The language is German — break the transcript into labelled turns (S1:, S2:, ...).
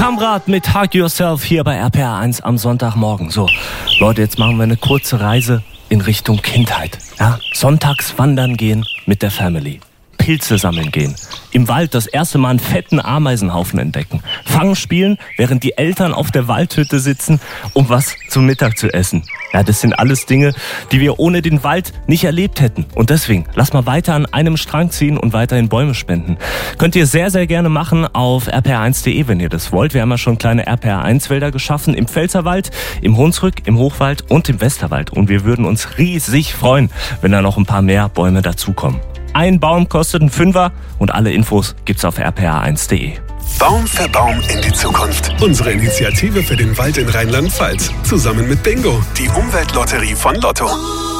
S1: Kamrat mit Hug Yourself hier bei RPR1 am Sonntagmorgen. So, Leute, jetzt machen wir eine kurze Reise in Richtung Kindheit. Ja? Sonntags wandern gehen mit der Family. Pilze sammeln gehen. Im Wald das erste Mal einen fetten Ameisenhaufen entdecken. Fangen spielen, während die Eltern auf der Waldhütte sitzen, um was zum Mittag zu essen. Ja, das sind alles Dinge, die wir ohne den Wald nicht erlebt hätten. Und deswegen, lass mal weiter an einem Strang ziehen und weiterhin Bäume spenden. Könnt ihr sehr, sehr gerne machen auf rpr1.de, wenn ihr das wollt. Wir haben ja schon kleine RPR1-Wälder geschaffen. Im Pfälzerwald, im Hunsrück, im Hochwald und im Westerwald. Und wir würden uns riesig freuen, wenn da noch ein paar mehr Bäume dazukommen. Ein Baum kostet einen Fünfer und alle Infos gibt's auf rpr1.de.
S2: Baum für Baum in die Zukunft. Unsere Initiative für den Wald in Rheinland-Pfalz. Zusammen mit Bingo, die Umweltlotterie von Lotto.